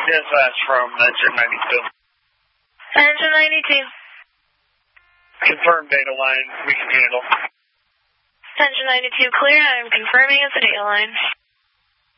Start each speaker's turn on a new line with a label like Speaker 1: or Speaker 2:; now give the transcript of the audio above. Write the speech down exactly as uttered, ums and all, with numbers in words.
Speaker 1: Dispatch from Engine ninety-two.
Speaker 2: Engine ninety-two.
Speaker 1: Confirmed data line, we can handle.
Speaker 2: Engine ninety-two clear, I am confirming it's a data line.